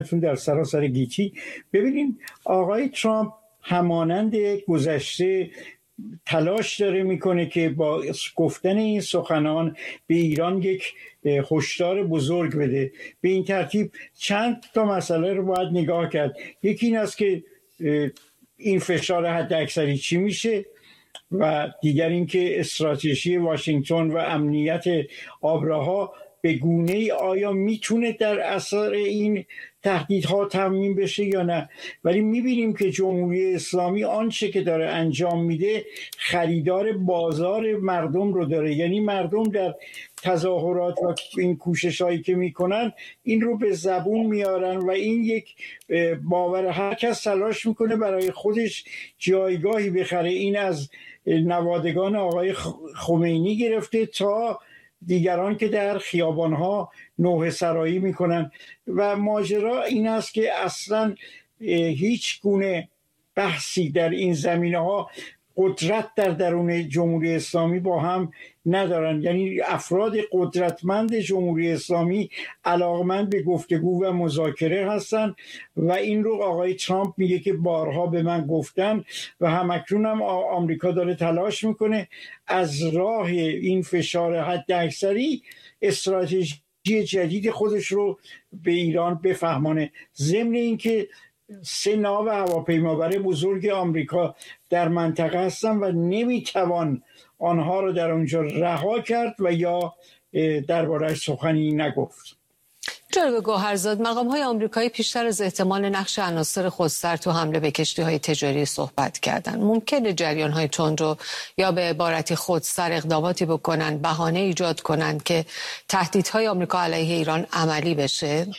کشورتون در سراسر گیتی. ببینید آقای ترامپ همانند گذشته تلاش داره میکنه که با گفتن این سخنان به ایران یک هشدار بزرگ بده. به این ترتیب چند تا مسئله رو باید نگاه کرد. یکی این است که این فشار حداکثری چی میشه و دیگر اینکه استراتژی واشنگتن و امنیت آبراها به گونه‌ای آیا میتونه در اثر این تهدیدها تضمین بشه یا نه. ولی میبینیم که جمهوری اسلامی آنچه که داره انجام میده خریدار بازار مردم رو داره، یعنی مردم در تظاهرات و این کوشش هایی که میکنن این رو به زبون میارن و این یک باور، هر کس تلاش میکنه برای خودش جایگاهی بخره. این از نوادگان آقای خمینی گرفته تا دیگران که در خیابانها نوحه سرایی میکنن و ماجرا این است که اصلا هیچ گونه بحثی در این زمینه ها قدرت در درون جمهوری اسلامی با هم ندارن. یعنی افراد قدرتمند جمهوری اسلامی علاقمند به گفتگو و مذاکره هستن و این رو آقای ترامپ میگه که بارها به من گفتن و همکنون هم آمریکا داره تلاش میکنه از راه این فشار حداکثری استراتژی جدید خودش رو به ایران بفهمانه. ضمن اینکه 3 ناو هواپیمابر بزرگ آمریکا در منطقه هستن و نمیتوان آنها رو در اونجا رها کرد و یا درباره‌اش سخنی نگفت. جناب گوهرزاد، مقام‌های آمریکایی پیشتر از احتمال نقش عناصر خودسر تو حمله به کشتی‌های تجاری صحبت کردند. ممکنه جریان‌های تند رو یا به عبارتی خودسر اقداماتی بکنن، بهانه ایجاد کنن که تهدیدهای آمریکا علیه ایران عملی بشه؟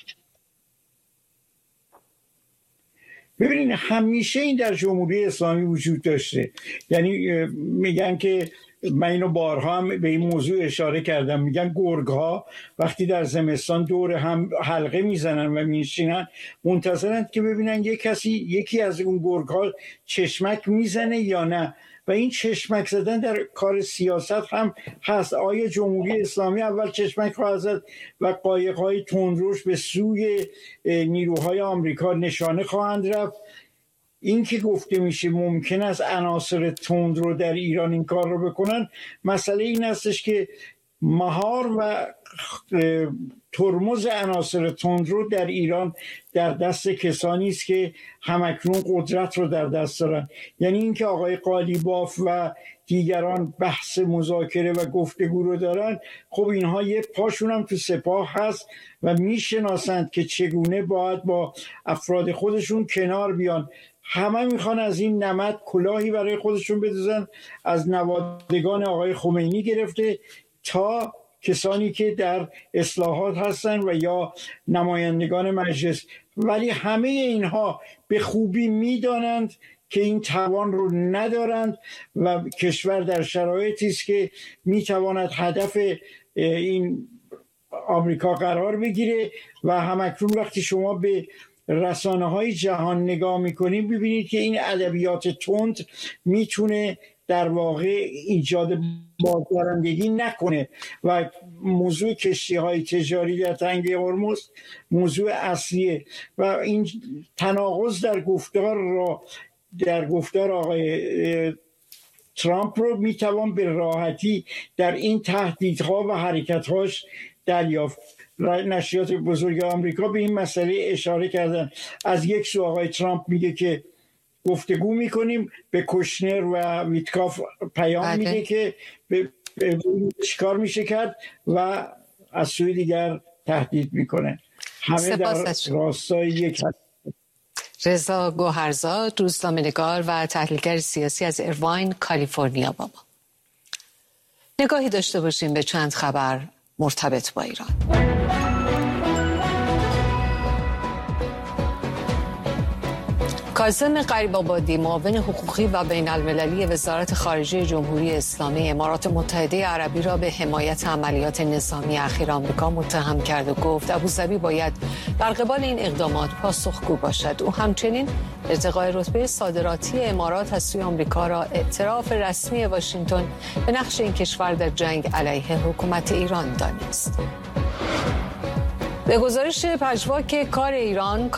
ببینید همیشه این در جمهوری اسلامی وجود داشته. یعنی میگن که من اینو بارها هم به این موضوع اشاره کردم، میگن گرگ‌ها وقتی در زمستان دور هم حلقه میزنن و میشینن منتظرند که ببینن یکی از اون گرگ‌ها چشمک میزنه یا نه. و این چشمک زدن در کار سیاست هم هست. آیا جمهوری اسلامی اول چشمک خواهد زد و قایق‌های تندروش به سوی نیروهای آمریکا نشانه خواهند رفت؟ این که گفته میشه ممکن است عناصر تند رو در ایران این کار رو بکنن، مسئله این هستش که مهار و ترمز عناصر تند رو در ایران در دست کسانی است که همکنون قدرت رو در دست دارن. یعنی اینکه آقای قالیباف و دیگران بحث مذاکره و گفتگو رو دارن، خب اینها یه پاشون هم تو سپاه هست و میشناسند که چگونه باید با افراد خودشون کنار بیان. همه میخوان از این نمد کلاهی برای خودشون بدوزن، از نوادگان آقای خمینی گرفته تا کسانی که در اصلاحات هستن و یا نمایندگان مجلس. ولی همه اینها به خوبی میدانند که این توان رو ندارند و کشور در شرایطی است که میتواند هدف این آمریکا قرار بگیره و همکنون وقتی شما به رسانه‌های جهان نگاه می‌کنید ببینید که این ادبیات تند میتونه در واقع ایجاد بازدارندگی نکنه و موضوع کشتی‌های تجاری در تنگه هرمز موضوع اصلیه و این تناقض در گفتار آقای ترامپ رو میتوان به راحتی در این تهدیدها و حرکت‌هاش دریافت. نشریات بزرگ آمریکا به این مسئله اشاره کردن. از یک سو آقای ترامپ میگه که گفتگو میکنیم، به کوشنر و ویتکاف پیام میده که چیکار میشه کرد و از سوی دیگر تهدید میکنه. همه در راستای یک. رضا گوهرزاد، روزنامه‌نگار و تحلیلگر سیاسی از ایرواین، کالیفرنیا با ما. نگاهی داشته باشیم به چند خبر مرتبط با ایران. کاظم غریب‌آبادی، معاون حقوقی و بین‌المللی وزارت خارجه جمهوری اسلامی، امارات متحده عربی را به حمایت عملیات نظامی اخیر آمریکا متهم کرد و گفت ابوظبی باید در قبال این اقدامات پاسخگو باشد. او همچنین ارتقای رتبه صادراتی امارات از سوی آمریکا را اعتراف رسمی واشنگتن به نقش این کشور در جنگ علیه حکومت ایران دانست. به گزارش پژواک کار ایران،